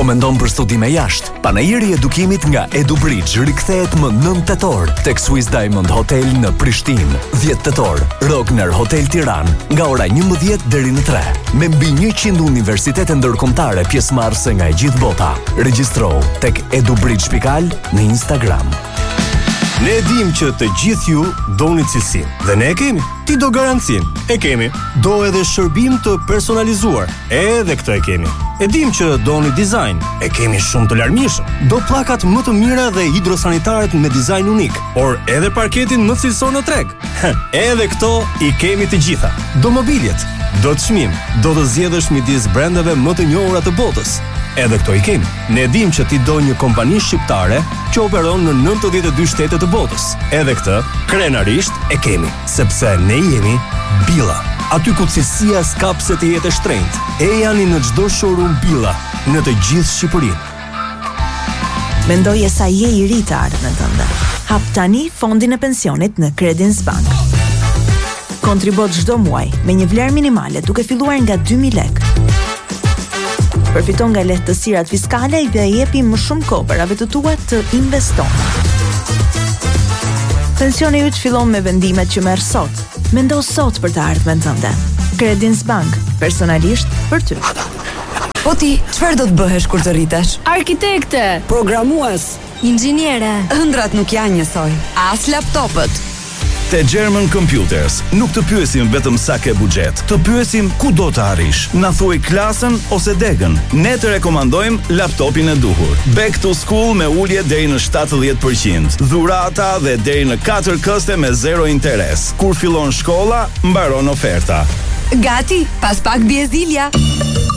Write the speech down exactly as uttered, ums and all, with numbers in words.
mendon për studime jashtë? Panajiri i edukimit nga EduBridge rikthehet më nëntë tetor tek Swiss Diamond Hotel në Prishtinë. dhjetë tetor, Rogner Hotel Tiranë, nga ora njëmbëdhjetë deri në tre, me mbi njëqind universitete ndërkombëtare pjesëmarrëse nga e gjithë bota. Regjistrohu tek edubridge pikë al në Instagram. Ne e dim që të gjithë ju doni cilësinë dhe ne e kemi. Ti do garancinë, e kemi. Do edhe shërbim të personalizuar, edhe këtë e kemi. E dim që doni dizajn, e kemi shumë të larmishëm. Do pllakat më të mira dhe hidrosanitaret me dizajn unik, por edhe parketin më cilësor në treg. Edhe këto i kemi të gjitha. Do mobiljet, do të çmim, do të zgjedhësh midis brendeve më të njohura të botës. Edhe këto i kemi. Ne dim që ti do një kompani shqiptare që operon në nëntëdhjetë e dy shtete të botës. Edhe këtë, krenarisht, e kemi, sepse ne jemi Billa. Aty ku cilësia s'ka pse të jetë e shtrenjtë. E janë në çdo showroom Billa, në të gjithë Shqipërinë. Mendoje sa je i ri të ardhmen tënde. Hap tani fondin e pensionit në Credinbank. Kontribo çdo muaj me një vlerë minimale duke filluar nga dy mijë lekë. Përfiton nga lehtësirat fiskale dhe jepi më shumë kohë përave të tua të investojnë. Pensioni yt fillon me vendimet që merr sot. Mendo sot për të ardhmen tënde. Credinbank, personalisht për ty. Po ti, çfarë do të bëhesh kur të rritesh? Arkitekte, Programues, inxhiniere. ëndrat nuk janë njësoj, as laptopët. Te German Computers nuk të pyesim vetëm sa ke buxhet, të pyesim ku do të arrish. Na thuaj klasën ose degën. Ne të rekomandojmë laptopin e duhur. Back to school me ulje deri në shtatëdhjetë përqind. Dhurata dhe deri në katër këste me zero interes. Kur fillon shkolla, mbaron oferta. Gati, pas pak bie Zilja.